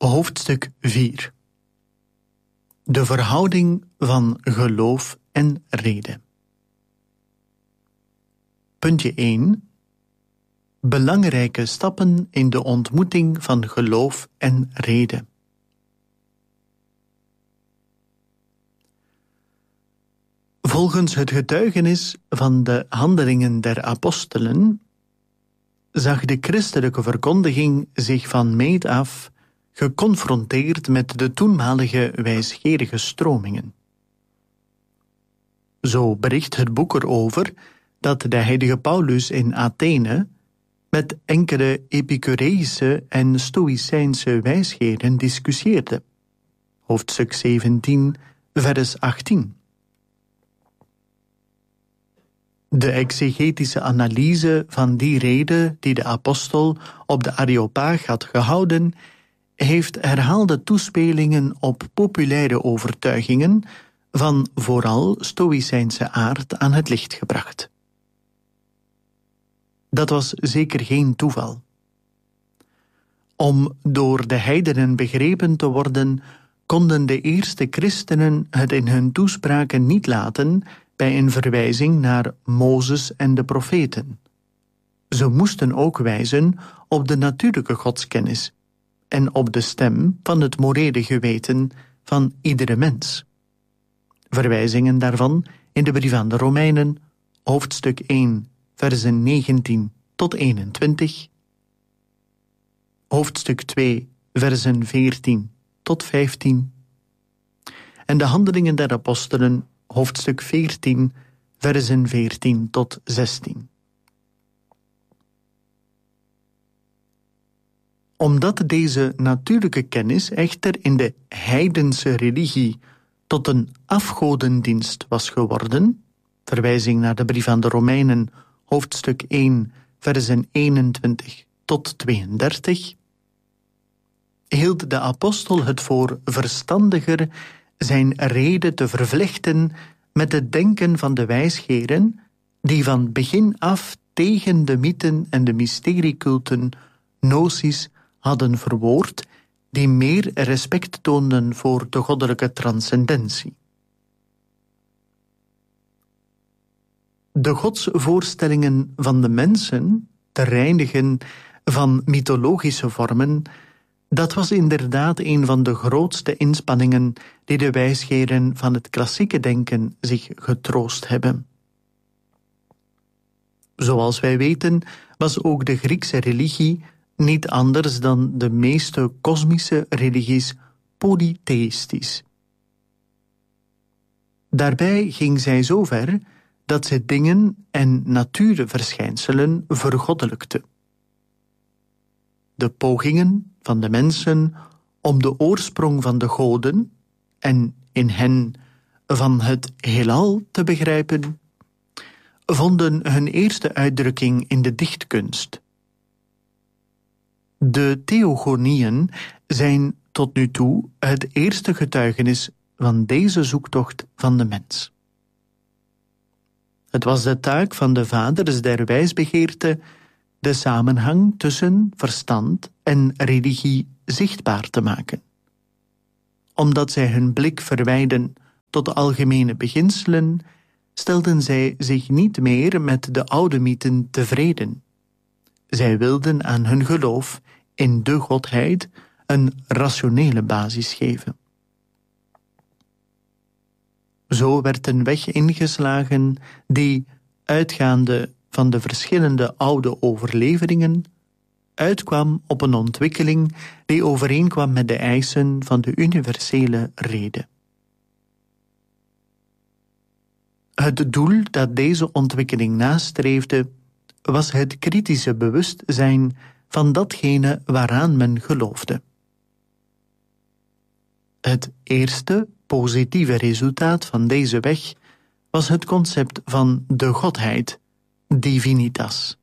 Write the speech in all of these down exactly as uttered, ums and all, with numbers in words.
Hoofdstuk vier. De verhouding van geloof en reden. Puntje één. Belangrijke stappen in de ontmoeting van geloof en reden. Volgens het getuigenis van de Handelingen der Apostelen zag de christelijke verkondiging zich van meet af geconfronteerd met de toenmalige wijsgerige stromingen. Zo bericht het boek erover dat de heilige Paulus in Athene met enkele Epicureïsche en Stoïcijnse wijsgeren discussieerde. Hoofdstuk zeventien, vers achttien. De exegetische analyse van die rede die de apostel op de Areopaag had gehouden, heeft herhaalde toespelingen op populaire overtuigingen van vooral Stoïcijnse aard aan het licht gebracht. Dat was zeker geen toeval. Om door de heidenen begrepen te worden, konden de eerste christenen het in hun toespraken niet laten bij een verwijzing naar Mozes en de profeten. Ze moesten ook wijzen op de natuurlijke godskennis en op de stem van het morele geweten van iedere mens. Verwijzingen daarvan in de brief aan de Romeinen, hoofdstuk één, versen negentien tot eenentwintig, hoofdstuk twee, versen veertien tot vijftien, en de Handelingen der Apostelen, hoofdstuk veertien, versen veertien tot zestien. Omdat deze natuurlijke kennis echter in de heidense religie tot een afgodendienst was geworden, verwijzing naar de brief aan de Romeinen, hoofdstuk één, versen eenentwintig tot tweeëndertig, hield de apostel het voor verstandiger zijn rede te vervlechten met het denken van de wijsgeren die van begin af tegen de mythen en de mysterieculten noties hadden verwoord die meer respect toonden voor de goddelijke transcendentie. De godsvoorstellingen van de mensen te reinigen van mythologische vormen, dat was inderdaad een van de grootste inspanningen die de wijsgeren van het klassieke denken zich getroost hebben. Zoals wij weten was ook de Griekse religie niet anders dan de meeste kosmische religies polytheïstisch. Daarbij ging zij zo ver dat ze dingen en natuurverschijnselen vergoddelijkte. De pogingen van de mensen om de oorsprong van de goden en in hen van het heelal te begrijpen, vonden hun eerste uitdrukking in de dichtkunst. De theogonieën zijn tot nu toe het eerste getuigenis van deze zoektocht van de mens. Het was de taak van de vaders der wijsbegeerte de samenhang tussen verstand en religie zichtbaar te maken. Omdat zij hun blik verwijden tot de algemene beginselen, stelden zij zich niet meer met de oude mythen tevreden. Zij wilden aan hun geloof in de Godheid een rationele basis geven. Zo werd een weg ingeslagen die, uitgaande van de verschillende oude overleveringen, uitkwam op een ontwikkeling die overeenkwam met de eisen van de universele rede. Het doel dat deze ontwikkeling nastreefde was het kritische bewustzijn van datgene waaraan men geloofde. Het eerste positieve resultaat van deze weg was het concept van de Godheid, divinitas.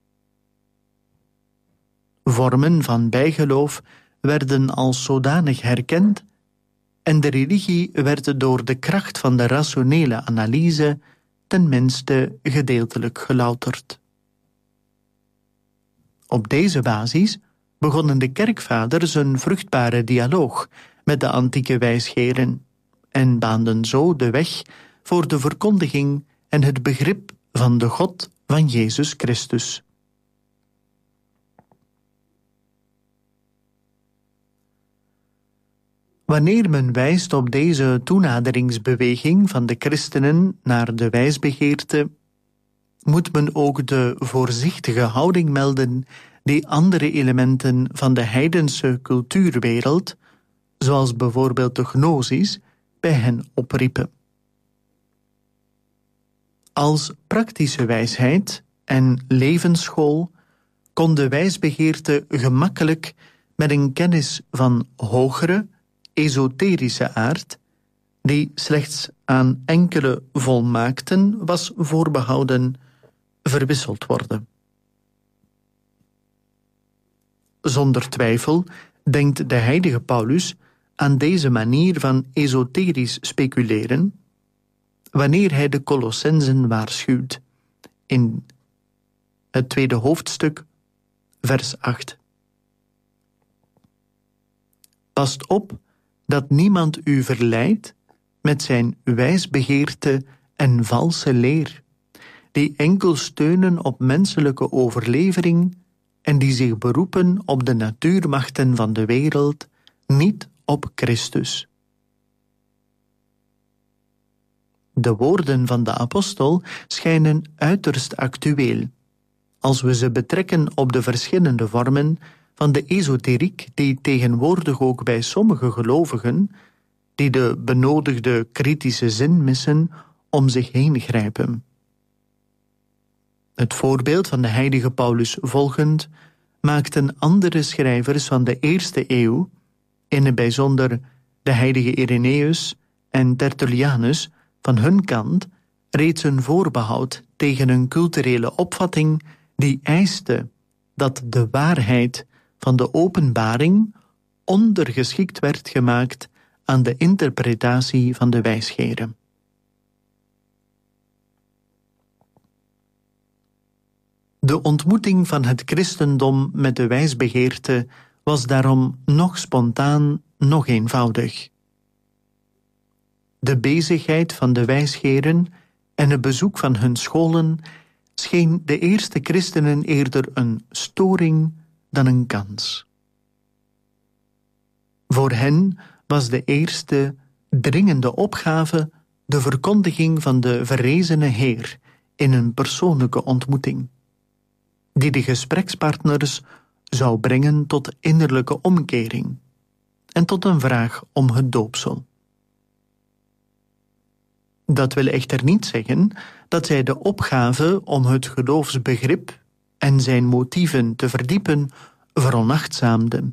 Vormen van bijgeloof werden als zodanig herkend en de religie werd door de kracht van de rationele analyse ten minste gedeeltelijk gelouterd. Op deze basis begonnen de kerkvaders een vruchtbare dialoog met de antieke wijsgeren en baanden zo de weg voor de verkondiging en het begrip van de God van Jezus Christus. Wanneer men wijst op deze toenaderingsbeweging van de christenen naar de wijsbegeerte, moet men ook de voorzichtige houding melden die andere elementen van de heidense cultuurwereld, zoals bijvoorbeeld de gnosis, bij hen opriepen. Als praktische wijsheid en levensschool kon de wijsbegeerte gemakkelijk met een kennis van hogere, esoterische aard, die slechts aan enkele volmaakten was voorbehouden, verwisseld worden. Zonder twijfel denkt de heilige Paulus aan deze manier van esoterisch speculeren wanneer hij de Colossenzen waarschuwt in het tweede hoofdstuk, vers acht. Past op dat niemand u verleidt met zijn wijsbegeerte en valse leer, die enkel steunen op menselijke overlevering en die zich beroepen op de natuurmachten van de wereld, niet op Christus. De woorden van de apostel schijnen uiterst actueel, als we ze betrekken op de verschillende vormen van de esoteriek die tegenwoordig ook bij sommige gelovigen, die de benodigde kritische zin missen, om zich heen grijpen. Het voorbeeld van de heilige Paulus volgend maakten andere schrijvers van de eerste eeuw, in het bijzonder de heilige Irenaeus en Tertullianus, van hun kant reeds een voorbehoud tegen een culturele opvatting die eiste dat de waarheid van de openbaring ondergeschikt werd gemaakt aan de interpretatie van de wijsgeren. De ontmoeting van het christendom met de wijsbegeerte was daarom nog spontaan, nog eenvoudig. De bezigheid van de wijsgeren en het bezoek van hun scholen scheen de eerste christenen eerder een storing dan een kans. Voor hen was de eerste dringende opgave de verkondiging van de verrezene Heer in een persoonlijke ontmoeting, die de gesprekspartners zou brengen tot innerlijke omkering en tot een vraag om het doopsel. Dat wil echter niet zeggen dat zij de opgave om het geloofsbegrip en zijn motieven te verdiepen veronachtzaamden.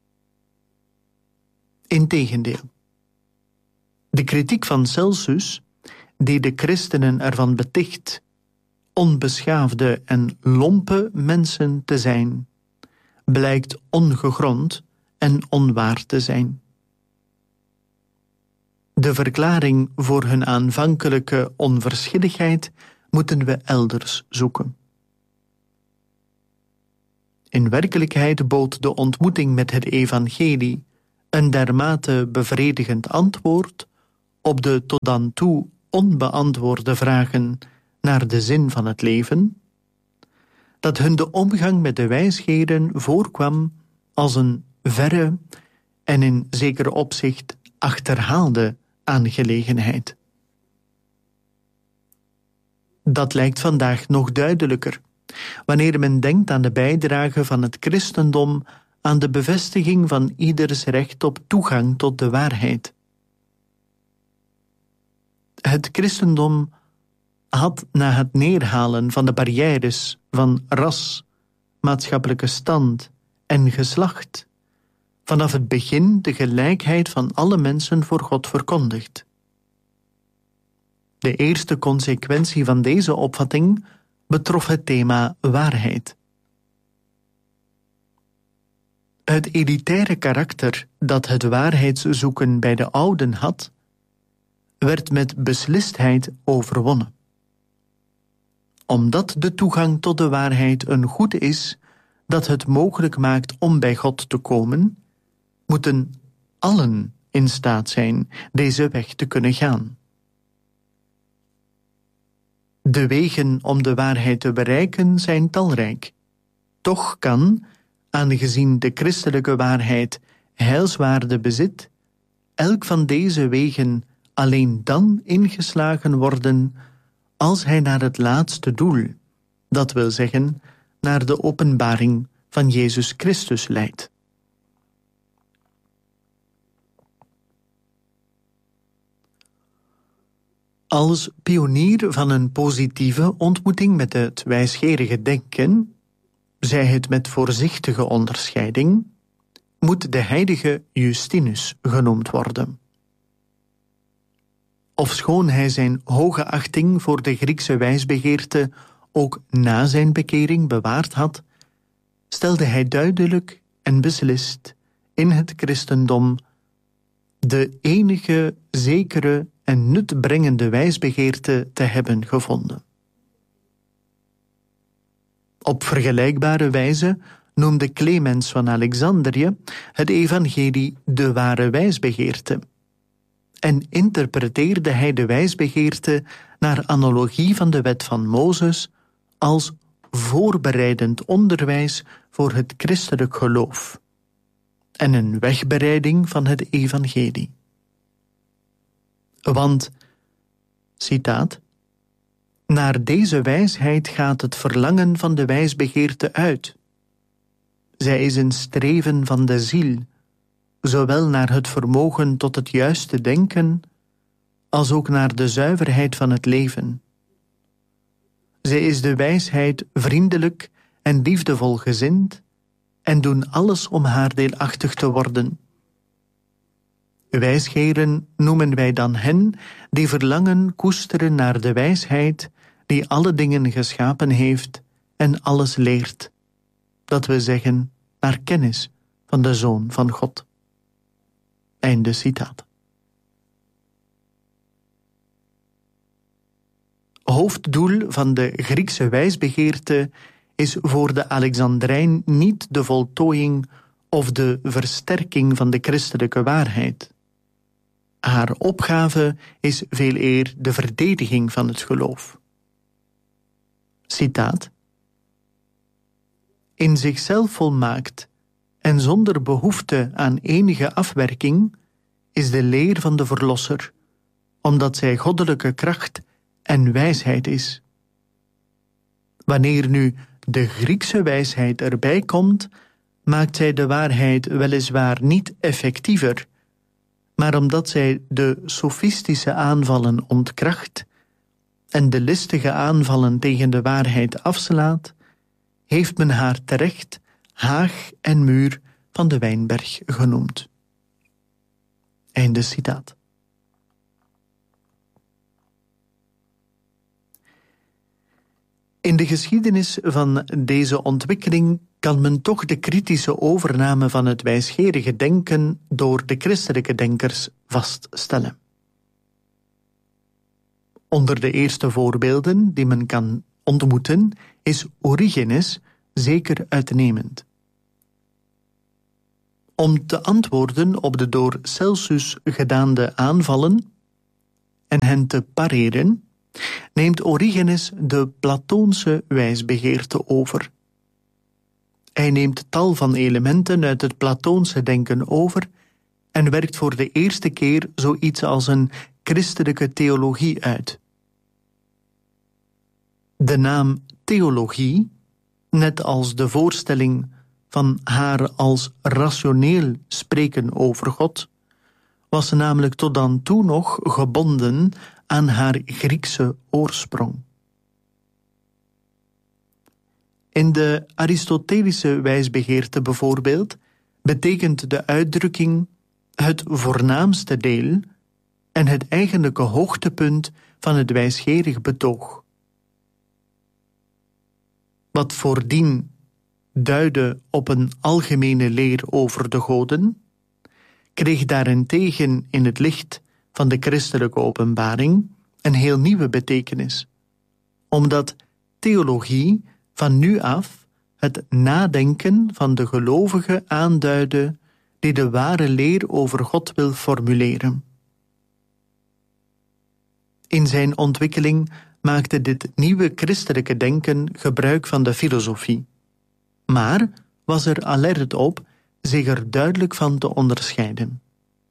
Integendeel. De kritiek van Celsus, die de christenen ervan beticht onbeschaafde en lompe mensen te zijn, blijkt ongegrond en onwaar te zijn. De verklaring voor hun aanvankelijke onverschilligheid moeten we elders zoeken. In werkelijkheid bood de ontmoeting met het evangelie een dermate bevredigend antwoord op de tot dan toe onbeantwoorde vragen naar de zin van het leven, dat hun de omgang met de wijsgeren voorkwam als een verre en in zekere opzicht achterhaalde aangelegenheid. Dat lijkt vandaag nog duidelijker, wanneer men denkt aan de bijdrage van het christendom aan de bevestiging van ieders recht op toegang tot de waarheid. Het christendom had na het neerhalen van de barrières van ras, maatschappelijke stand en geslacht vanaf het begin de gelijkheid van alle mensen voor God verkondigd. De eerste consequentie van deze opvatting betrof het thema waarheid. Het elitaire karakter dat het waarheidszoeken bij de ouden had, werd met beslistheid overwonnen. Omdat de toegang tot de waarheid een goed is dat het mogelijk maakt om bij God te komen, moeten allen in staat zijn deze weg te kunnen gaan. De wegen om de waarheid te bereiken zijn talrijk. Toch kan, aangezien de christelijke waarheid heilswaarde bezit, elk van deze wegen alleen dan ingeslagen worden als hij naar het laatste doel, dat wil zeggen, naar de openbaring van Jezus Christus leidt. Als pionier van een positieve ontmoeting met het wijsgerige denken, zij het met voorzichtige onderscheiding, moet de heilige Justinus genoemd worden. Ofschoon hij zijn hoge achting voor de Griekse wijsbegeerte ook na zijn bekering bewaard had, stelde hij duidelijk en beslist in het christendom de enige zekere en nutbrengende wijsbegeerte te hebben gevonden. Op vergelijkbare wijze noemde Clemens van Alexandrië het evangelie de ware wijsbegeerte en interpreteerde hij de wijsbegeerte naar analogie van de wet van Mozes als voorbereidend onderwijs voor het christelijk geloof en een wegbereiding van het evangelie. Want, citaat, naar deze wijsheid gaat het verlangen van de wijsbegeerte uit. Zij is een streven van de ziel, zowel naar het vermogen tot het juiste denken, als ook naar de zuiverheid van het leven. Zij is de wijsheid vriendelijk en liefdevol gezind en doen alles om haar deelachtig te worden. Wijsgeren noemen wij dan hen die verlangen koesteren naar de wijsheid die alle dingen geschapen heeft en alles leert. Dat we zeggen naar kennis van de Zoon van God. Einde citaat. Hoofddoel van de Griekse wijsbegeerte is voor de Alexandrijn niet de voltooiing of de versterking van de christelijke waarheid. Haar opgave is veeleer de verdediging van het geloof. Citaat: in zichzelf volmaakt en zonder behoefte aan enige afwerking is de leer van de Verlosser, omdat zij goddelijke kracht en wijsheid is. Wanneer nu de Griekse wijsheid erbij komt, maakt zij de waarheid weliswaar niet effectiever, maar omdat zij de sofistische aanvallen ontkracht en de listige aanvallen tegen de waarheid afslaat, heeft men haar terecht Haag en muur van de Wijnberg genoemd. Einde citaat. In de geschiedenis van deze ontwikkeling kan men toch de kritische overname van het wijsgerige denken door de christelijke denkers vaststellen. Onder de eerste voorbeelden die men kan ontmoeten is Origenes zeker uitnemend. Om te antwoorden op de door Celsus gedaande aanvallen en hen te pareren, neemt Origenes de Platoonse wijsbegeerte over. Hij neemt tal van elementen uit het Platoonse denken over en werkt voor de eerste keer zoiets als een christelijke theologie uit. De naam theologie, net als de voorstelling van haar als rationeel spreken over God, was namelijk tot dan toe nog gebonden aan haar Griekse oorsprong. In de Aristotelische wijsbegeerte bijvoorbeeld betekent de uitdrukking het voornaamste deel en het eigenlijke hoogtepunt van het wijsgerig betoog. Wat voordien duidde op een algemene leer over de goden, kreeg daarentegen in het licht van de christelijke openbaring een heel nieuwe betekenis, omdat theologie van nu af het nadenken van de gelovige aanduidde die de ware leer over God wil formuleren. In zijn ontwikkeling maakte dit nieuwe christelijke denken gebruik van de filosofie, maar was er alert op zich er duidelijk van te onderscheiden.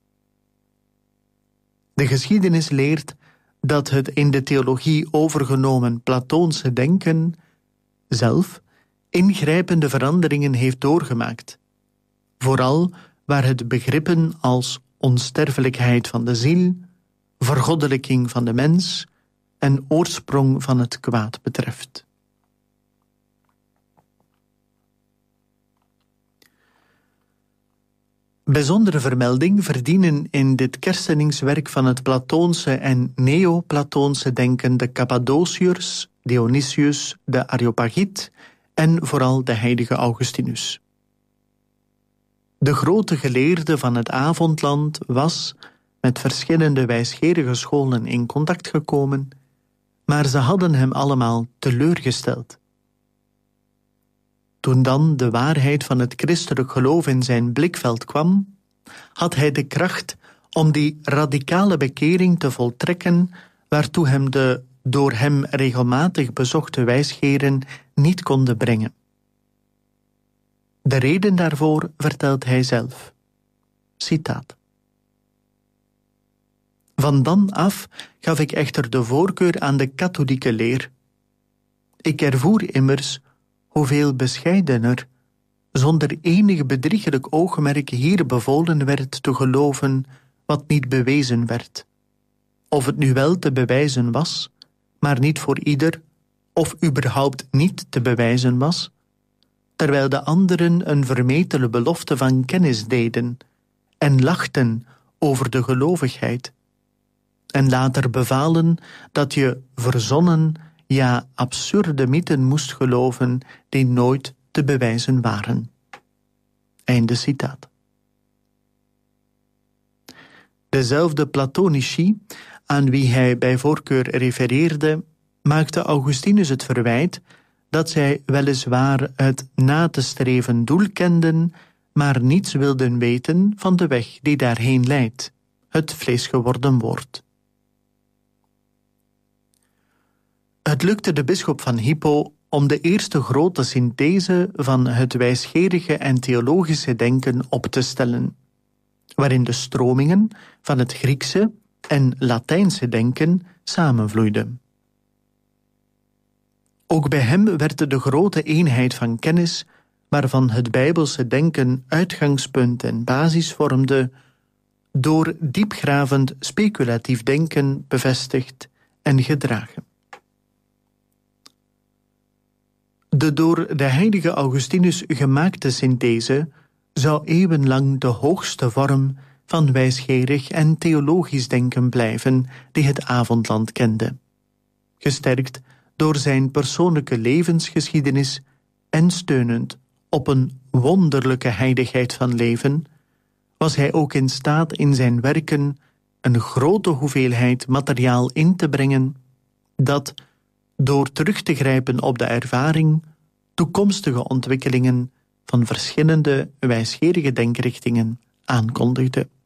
De geschiedenis leert dat het in de theologie overgenomen Platoonse denken zelf ingrijpende veranderingen heeft doorgemaakt, vooral waar het begrippen als onsterfelijkheid van de ziel, vergoddelijking van de mens en oorsprong van het kwaad betreft. Bijzondere vermelding verdienen in dit kersteningswerk van het Platoonse en Neoplatoonse denken de Cappadociërs, Dionysius, de Areopagiet en vooral de heilige Augustinus. De grote geleerde van het avondland was met verschillende wijsgerige scholen in contact gekomen, maar ze hadden hem allemaal teleurgesteld. Toen dan de waarheid van het christelijk geloof in zijn blikveld kwam, had hij de kracht om die radicale bekering te voltrekken waartoe hem de door hem regelmatig bezochte wijsgeren niet konden brengen. De reden daarvoor vertelt hij zelf. Citaat. Van dan af gaf ik echter de voorkeur aan de katholieke leer. Ik ervoer immers hoeveel bescheidener, zonder enig bedriegelijk oogmerk hier bevolen werd te geloven wat niet bewezen werd. Of het nu wel te bewijzen was, maar niet voor ieder, of überhaupt niet te bewijzen was, terwijl de anderen een vermetele belofte van kennis deden en lachten over de gelovigheid, en later bevalen dat je verzonnen, ja absurde mythen moest geloven die nooit te bewijzen waren. Einde citaat. Dezelfde Platonici, aan wie hij bij voorkeur refereerde, maakte Augustinus het verwijt dat zij weliswaar het na te streven doel kenden, maar niets wilden weten van de weg die daarheen leidt, het vlees geworden woord. Het lukte de bisschop van Hippo om de eerste grote synthese van het wijsgerige en theologische denken op te stellen, waarin de stromingen van het Griekse en Latijnse denken samenvloeiden. Ook bij hem werd de grote eenheid van kennis, waarvan het Bijbelse denken uitgangspunt en basis vormde, door diepgravend speculatief denken bevestigd en gedragen. De door de heilige Augustinus gemaakte synthese zou eeuwenlang de hoogste vorm van wijsgerig en theologisch denken blijven die het avondland kende, gesterkt door zijn persoonlijke levensgeschiedenis en steunend op een wonderlijke heiligheid van leven, was hij ook in staat in zijn werken een grote hoeveelheid materiaal in te brengen dat, door terug te grijpen op de ervaring, toekomstige ontwikkelingen van verschillende wijsgerige denkrichtingen aankondigde.